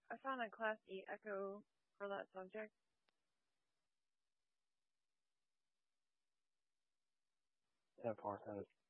I found a Class E echo for that subject. Yeah, Parkhouse.